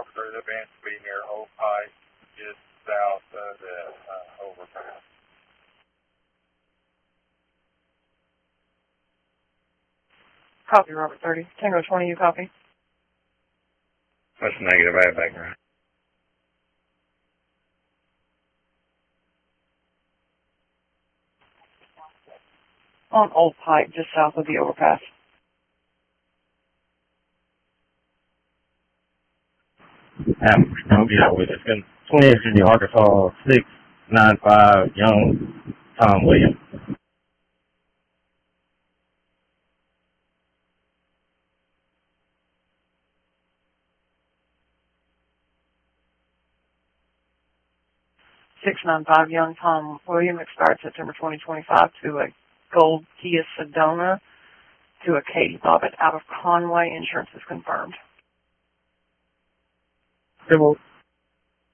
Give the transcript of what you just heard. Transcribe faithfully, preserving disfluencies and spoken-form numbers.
officer. The event will be near Old Pike, just south of the uh, overpass. Copy, Robert thirty. Tango twenty, you copy? That's negative. I have background. On Old Pike, just south of the overpass. Um, I'm yeah, with it. twentieth Street, Arkansas, six nine five, Young Tom Williams. six nine five Young Tom William, expired September twenty twenty-five, to a gold Kia Sedona, to a Katie Bobbitt out of Conway. Insurance is confirmed. Civil